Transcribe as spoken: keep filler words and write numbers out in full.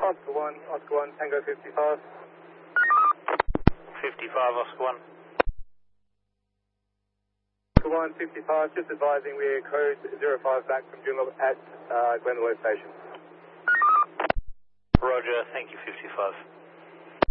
Oscar one, Oscar one, Tango fifty-five. fifty-five, Oscar one. Oscar one, fifty-five, just advising we're code zero five back from Joondalup at uh, Glenville Station. Roger, thank you, fifty-five.